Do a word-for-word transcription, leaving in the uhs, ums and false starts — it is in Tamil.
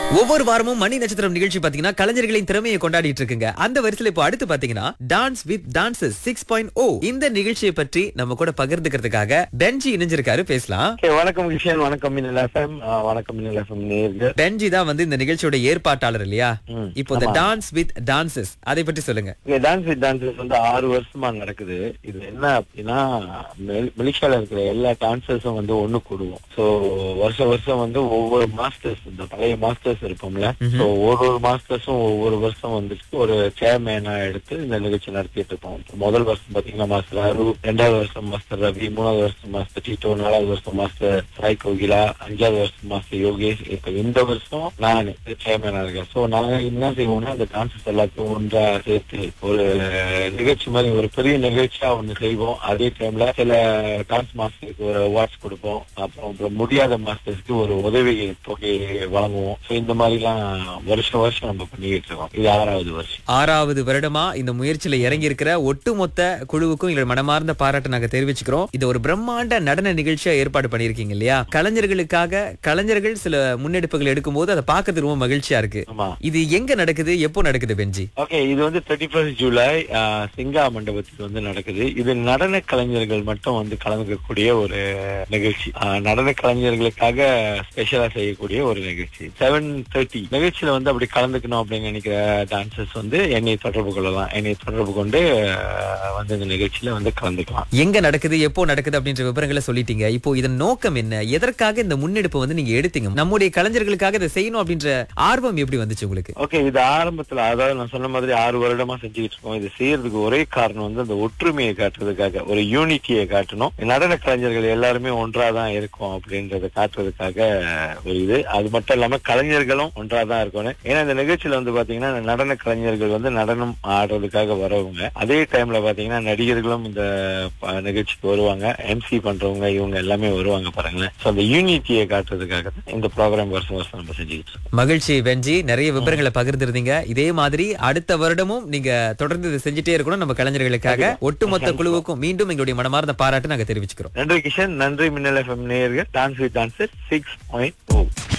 ஒவ்வொரு வாரமும் மணி நட்சத்திரம் நிகழ்ச்சி பாத்தீங்கன்னா கலைஞர்களின் திறமையை கொண்டாடிட்டு இருக்குங்க. அந்த வரிசையில இப்போ அடுத்து பாத்தீங்கன்னா dance with dances six point ஓ இந்த நிகழ்ச்சியை பற்றி நம்ம கூட பகிர்ந்துக்கிறதுக்காக பென்ஜி இணைஞ்சிருக்காரு. பேசலாம். Okay, வணக்கம் கிஷன், வணக்கம் மின்னல் எஃப்எம், வணக்கம் மின்னல் எஃப்எம் நேயர்களே. பென்ஜி தான் வந்து இந்த நிகழ்ச்சியோட ஏற்பாட்டாளர் இல்லையா? ம், இப்போ இந்த டான்ஸ் வித் டான்சஸ் அதை பற்றி சொல்லுங்க. டான்ஸ் வித் டான்சஸ் வந்து ஆறு வருஷமா நடக்குது. இது என்ன அப்படின்னா, மெ- மலேசியால இருக்கிற எல்லா டான்சர்ஸும் வந்து ஒண்ணு கூடுவோம். சோ வருஷம் வருஷம் வந்து ஒவ்வொரு மாஸ்டர்ஸ், இந்த பழைய மாஸ்டர்ஸ் இருப்போம்ல, சோ ஒரு ஒரு மாஸ்டர்ஸும் ஒவ்வொரு வருஷம் வந்துட்டு ஒரு சேர்மேனா எடுத்து இந்த நிகழ்ச்சி நடத்திட்டு இருப்போம். இப்ப முதல் வருஷம் பாத்தீங்கன்னா மாஸ்டர் அரு, ரெண்டாவது வருஷம் மாஸ்டர் ரவி, மூணாவது வருஷம் மாஸ்டர் டீட்டோ, நாலாவது வருஷம் மாஸ்டர் சாய் கோகிலா, அஞ்சாவது வருஷம் மாஸ்டர் யோகேஷ். இப்ப இந்த வருஷம் நான் சேர்மேனா இருக்கேன். சோ நாங்க என்ன செய்வோம்னா, அந்த டான்சஸ் எல்லாத்தையும் ஒன்றா சேர்த்து ஒரு நிகழ்ச்சி மாதிரி ஒரு பெரிய நிகழ்ச்சியா ஒண்ணு செய்வோம். அதே டைம்ல சில டான்ஸ் மாஸ்டருக்கு ஒரு அவார்ட்ஸ் கொடுப்போம். அப்புறம் அப்புறம் முடியாத மாஸ்டர்ஸ்க்கு ஒரு உதவி தொகை வழங்குவோம். So இந்த மாதிரி எல்லாம் வருஷம் வருஷம் நம்ம பண்ணிட்டு இருக்கோம். இது ஆறாவது வருஷம். ஆறாவது வருடமா இந்த முயற்சியில இறங்கி இருக்கிற ஒட்டுமொத்த குழுவுக்கும் எங்களோட மனமார்ந்த பாராட்டு நாங்க தெரிவிச்சுக்கிறோம். இது ஒரு பிரம்மாண்ட நடன நிகழ்ச்சியா ஏற்பாடு பண்ணிருக்கீங்க இல்லையா? கலைஞர்களுக்காக கலைஞர்கள் சில முன்னெடுப்புகள் எடுக்கும் போது அதை பார்க்கறது ரொம்ப மகிழ்ச்சியா இருக்கு. ஆமா. இது எங்க நடக்குது, எப்போ நடக்குது பென்ஜி? ஓகே, இது வந்து தேர்ட்டி ஃபர்ஸ்ட் ஜூலை ஆஹ், சிங்கா மண்டபத்தில் வந்து நடக்குது. இது நடன கலைஞர்கள் மட்டும் வந்து கலந்துக்கக்கூடிய ஒரு நிகழ்ச்சி. ஆஹ், நடன கலைஞர்களுக்காக ஸ்பெஷலா செய்யக்கூடிய ஒரு நிகழ்ச்சி. செவன் தேர்ட்டி நிகழ்ச்சியில வந்து அப்படி கலந்துக்கணும் அப்படின்னு நினைக்கிற டான்சர்ஸ் வந்து என்னை தொடர்பு கொள்ளலாம். என்னை தொடர்பு கொண்டு ஆஹ், வந்து இந்த நிகழ்ச்சியில வந்து கலந்துக்கலாம். எங்க நடக்குது, எப்போ நடக்குது அப்படின்ற விவரங்களை சொல்லிட்டீங்க. இப்போ இதன் நோக்கம் என்ன, எதற்காக இந்த முன்னெடுப்பு வந்து நீங்க எடுத்தீங்க? நம்முடைய கலைஞர்களுக்காக இதை செய்யணும் அப்படின்ற ஆர்வம் எப்படி வந்துச்சு உங்களுக்கு? ஓகே, இது ஆரம்பத்துல, அதாவது நான் சொன்ன மாதிரி ஆறு வருடமா செஞ்சுக்கிட்டு இருக்கோம். இது செய்யறதுக்கு ஒரே காரணம் வந்து அந்த ஒற்றுமையை காட்டுறதுக்காக, ஒரு யூனிட்டியை காட்டணும். நடன கலைஞர்கள் எல்லாருமே ஒன்றாதான் இருக்கும் அப்படின்றத காட்டுறதுக்காக ஒரு இது. அது மட்டும் இல்லாம கலைஞர்களும் ஒன்றாதான் இருக்கணும். ஏன்னா இந்த நிகழ்ச்சியில வந்து பாத்தீங்கன்னா நடன கலைஞர்கள் வந்து நடனம் ஆடுறதுக்காக வரவங்க, அதே டைம்ல பாத்தீங்கன்னா நடிகர்களும் இந்த ப- நிகழ்ச்சிக்கு வருவாங்க. எம்சி பண்றவங்க இவங்க எல்லாமே வருவாங்க பாருங்களேன். சோ அந்த யூனிட்டியை காட்டுறதுக்காக தான் இந்த ப்ரோக்ராம் வருஷம் வருஷம் நம்ம செஞ்சுக்கிட்டு இருக்கோம். மகிழ்ச்சி பென்ஜி, நிறைய விவரங்களை பகிர்ந்திருந்தீங்க. இதே மாதிரி அடுத்த வருடமும் நீங்க தொடர்ந்து இதை செஞ்சுட்டே இருக்கணும். நம்ம கலைஞர்களுக்காக ஒட்டுமொத்த குழுவுக்கும் மீண்டும் எங்களுடைய மனமார்ந்த பாராட்டு நாங்க தெரிவிச்சுக்கிறோம். நன்றி கிஷன், நன்றி மின்னல் எஃப்எம் நேயர்கள். Dance with dancer six point O